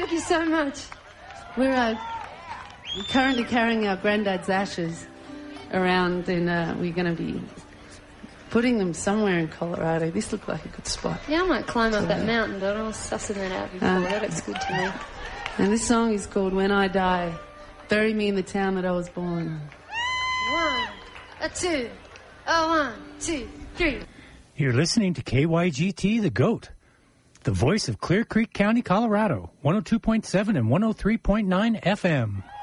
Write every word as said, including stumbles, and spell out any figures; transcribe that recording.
Thank you so much. We're uh, currently carrying our granddad's ashes around, and uh, we're going to be putting them somewhere in Colorado. This looked like a good spot. Yeah, I might climb up that mountain, but I was sussing that out before. Uh, that looks good to me. And this song is called When I Die. Bury me in the town that I was born. One, a two, a one, two, three. You're listening to K Y G T, The Goat, the voice of Clear Creek County, Colorado, one oh two point seven and one oh three point nine F M.